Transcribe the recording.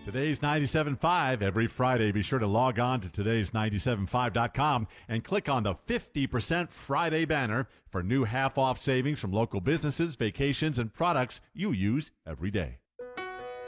Today's 97.5 every Friday. Be sure to log on to today's975.com and click on the 50% Friday banner for new half-off savings from local businesses, vacations, and products you use every day.